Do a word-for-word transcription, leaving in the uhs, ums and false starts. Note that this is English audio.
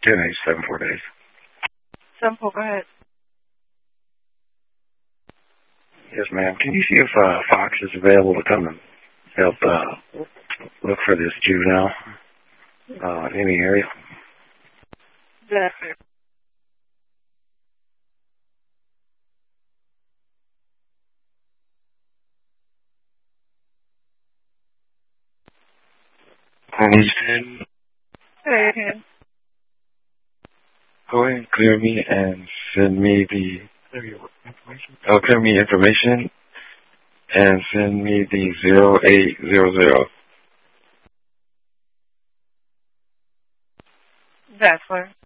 ten days, seven, four days. Seven, four, go ahead. Yes, ma'am. Can you see if uh, Fox is available to come and help uh, look for this juvenile uh, in the area? Yes. Understand? Say it again. Go ahead and clear me and send me the oh, clear me information and send me the zero eight zero zero. That's where.